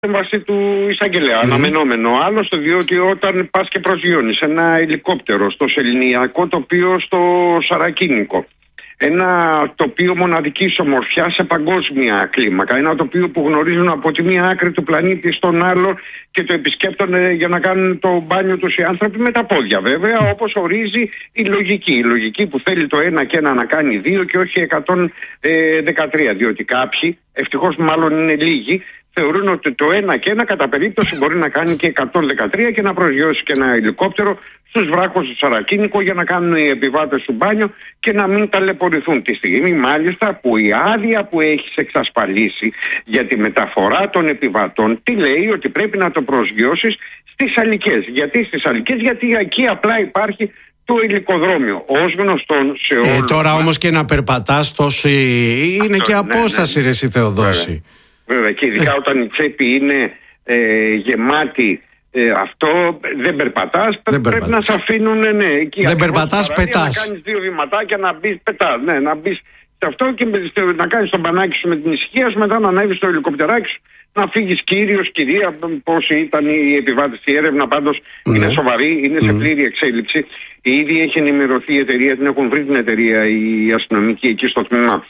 παρέμβαση του εισαγγελέα. Αναμενόμενο. Άλλωστε, διότι όταν πας και προσγειώνεις ένα ελικόπτερο στο Σεληνιακό τοπίο στο Σαρακίνικο, ένα τοπίο μοναδικής ομορφιάς σε παγκόσμια κλίμακα, ένα τοπίο που γνωρίζουν από τη μία άκρη του πλανήτη στον άλλο και το επισκέπτονται για να κάνουν το μπάνιο τους οι άνθρωποι με τα πόδια, βέβαια, όπως ορίζει η λογική. Η λογική που θέλει το 1 και 1 να κάνει 2 και όχι 113, διότι κάποιοι, ευτυχώς μάλλον είναι λίγοι, θεωρούν ότι το 1 και 1 κατά περίπτωση μπορεί να κάνει και 113 και να προσγειώσει και ένα ελικόπτερο στους βράχους του Σαρακίνικο για να κάνουν οι επιβάτες του μπάνιο και να μην ταλαιπωρηθούν. Τη στιγμή μάλιστα που η άδεια που έχεις εξασφαλίσει για τη μεταφορά των επιβατών τι λέει? Ότι πρέπει να το προσγειώσεις στις Αλικές. Γιατί στις Αλικές? Γιατί εκεί απλά υπάρχει το ελικοδρόμιο. Ως γνωστόν σε όλους. Τώρα όμως και να περπατάς τόσο είναι και απόσταση, ρε εσύ Θεοδόση. Βέβαια, και ειδικά όταν η τσέπη είναι γεμάτη, αυτό δεν περπατάς, πρέπει να σε αφήνουν, εκεί. Δεν περπατάς, πετάς. Να κάνεις 2 βηματάκια, να μπεις, πετάς, να μπεις σε αυτό και να κάνεις τον μπανάκι σου με την ησυχία σου, μετά να ανέβεις στο ελικοπτεράκι σου, να φύγεις κύριος, κυρία, πόσοι ήταν οι επιβάτες. Η έρευνα πάντως είναι σοβαρή, είναι σε πλήρη εξέλιξη. Ήδη έχει ενημερωθεί η εταιρεία, την έχουν βρει την εταιρεία οι αστυνομικοί εκεί στο τμήμα.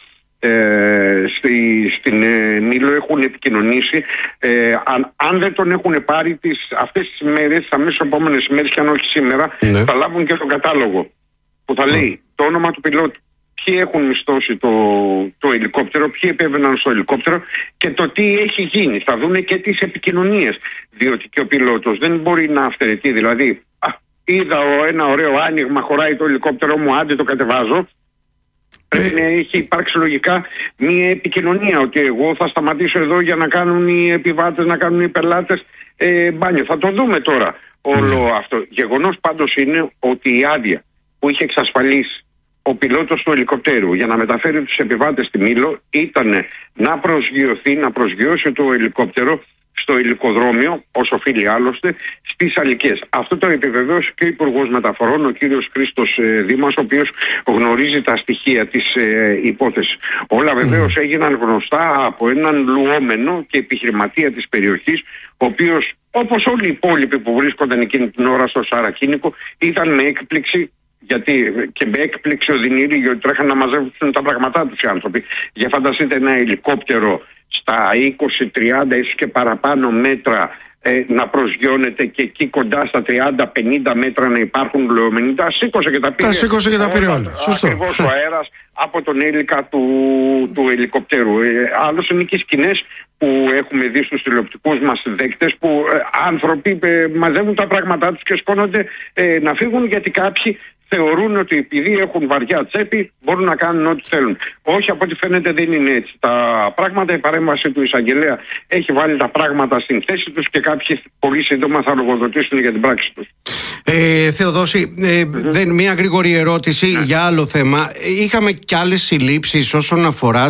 Στην Μήλο έχουν επικοινωνήσει, αν δεν τον έχουν πάρει αυτές τις ημέρες, τις αμέσως επόμενες ημέρες και αν όχι σήμερα, θα λάβουν και τον κατάλογο που θα λέει το όνομα του πιλότου, ποιοι έχουν μισθώσει το ελικόπτερο, ποιοι επέβαιναν στο ελικόπτερο και το τι έχει γίνει. Θα δουν και τις επικοινωνίες, διότι και ο πιλότος δεν μπορεί να αυτερετεί, δηλαδή είδα ένα ωραίο άνοιγμα, χωράει το ελικόπτερο μου, άντε το κατεβάζω. Πρέπει να έχει υπάρξει λογικά μια επικοινωνία ότι εγώ θα σταματήσω εδώ για να κάνουν οι επιβάτες, να κάνουν οι πελάτες μπάνιο. Θα το δούμε τώρα όλο αυτό. Γεγονός πάντως είναι ότι η άδεια που είχε εξασφαλίσει ο πιλότος του ελικοπτέρου για να μεταφέρει τους επιβάτες στη Μήλο ήταν να προσγειώσει το ελικόπτερο στο ελικοδρόμιο, όσο οφείλει άλλωστε, στις Αλικές. Αυτό το επιβεβαίωσε και ο Υπουργός Μεταφορών, ο κύριος Χρήστος Δήμας, ο οποίος γνωρίζει τα στοιχεία της υπόθεσης. Όλα βεβαίως έγιναν γνωστά από έναν λουόμενο και επιχειρηματία της περιοχής, ο οποίος, όπως όλοι οι υπόλοιποι που βρίσκονταν εκείνη την ώρα στο Σαρακίνικο, ήταν με έκπληξη. Γιατί και με έκπληξη οδυνηρή, γιατί τρέχαν να μαζεύουν τα πράγματά τους οι άνθρωποι. Για φανταστείτε ένα ελικόπτερο στα 20-30 ίσως και παραπάνω μέτρα να προσγειώνεται και εκεί κοντά στα 30-50 μέτρα να υπάρχουν λεωμένοι. Τα σήκωσε και τα πήρε όλα. Ακριβώς ο αέρας από τον έλικα του ελικοπτέρου. Άλλως είναι και σκηνές που έχουμε δει στους τηλεοπτικούς μας δέκτες που άνθρωποι μαζεύουν τα πράγματά τους και σκόνονται να φύγουν, γιατί κάποιοι θεωρούν ότι επειδή έχουν βαριά τσέπη μπορούν να κάνουν ό,τι θέλουν. Όχι, από ό,τι φαίνεται δεν είναι έτσι τα πράγματα. Η παρέμβαση του εισαγγελέα έχει βάλει τα πράγματα στην θέση τους και κάποιοι πολύ σύντομα θα λογοδοτήσουν για την πράξη τους. Θεοδόση, μία γρήγορη ερώτηση για άλλο θέμα. Είχαμε κι άλλες συλλήψεις όσον αφορά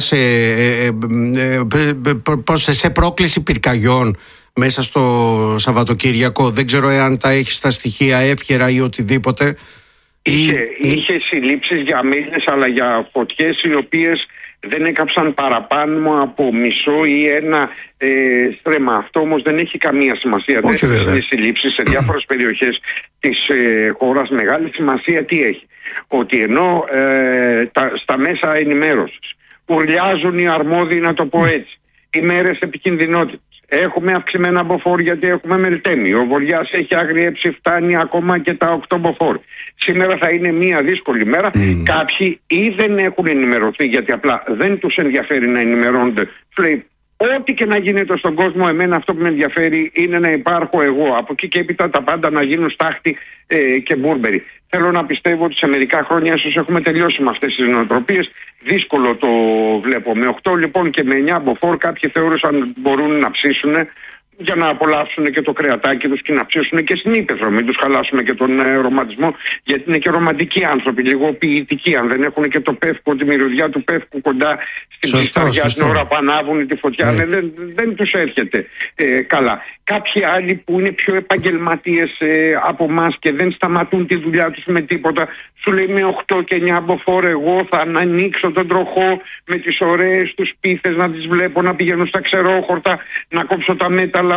σε πρόκληση πυρκαγιών μέσα στο Σαββατοκύριακο. Δεν ξέρω εάν τα έχει στα στοιχεία εύχερα ή οτιδήποτε. Είχε συλλήψεις για αμήλειες, αλλά για φωτιές οι οποίες δεν έκαψαν παραπάνω από μισό ή ένα στρέμμα. Αυτό όμως δεν έχει καμία σημασία. Δεν έχει συλλήψεις σε διάφορες περιοχές της χώρας. Μεγάλη σημασία τι έχει? Ότι ενώ στα μέσα ενημέρωσης ουρλιάζουν οι αρμόδιοι, να το πω έτσι, οι μέρες επικινδυνότητας, έχουμε αυξημένα μποφόρ γιατί έχουμε μελτέμι. Ο Βοριάς έχει αγριέψει, φτάνει ακόμα και τα 8 μποφόρ. Σήμερα θα είναι μια δύσκολη μέρα. Κάποιοι ή δεν έχουν ενημερωθεί, γιατί απλά δεν τους ενδιαφέρει να ενημερώνονται. Λέει, ό,τι και να γίνεται στον κόσμο, εμένα αυτό που με ενδιαφέρει είναι να υπάρχω εγώ. Από εκεί και έπειτα τα πάντα να γίνουν στάχτη και μπούρμπερι. Θέλω να πιστεύω ότι σε μερικά χρόνια ίσως έχουμε τελειώσει με αυτές τις νοοτροπίες. Δύσκολο το βλέπω. Με 8 λοιπόν και με 9 μποφόρ κάποιοι θεώρησαν μπορούν να ψήσουν για να απολαύσουν και το κρεατάκι τους και να ψήσουν και στην ύπαιθρο. Μην τους χαλάσουμε και τον ρομαντισμό, γιατί είναι και ρομαντικοί άνθρωποι, λίγο ποιητικοί. Αν δεν έχουν και το πεύκο, τη μυρωδιά του πεύκου κοντά στην πισταριά την ώρα που ανάβουν τη φωτιά, δεν τους έρχεται καλά. Κάποιοι άλλοι που είναι πιο επαγγελματίες από εμάς και δεν σταματούν τη δουλειά τους με τίποτα, σου λέει με 8 και 9 μποφόρ εγώ θα ανοίξω τον τροχό με τις ωραίες τους πίθες, να τις βλέπω να πηγαίνουν στα ξερόχορτα, να κόψω τα μέταλλα